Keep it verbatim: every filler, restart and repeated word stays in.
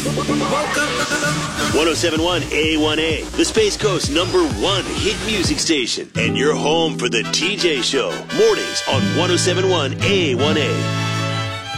one oh seven point one A one A, the Space Coast number one hit music station, and your home for the T J Show. Mornings on one oh seven point one A one A.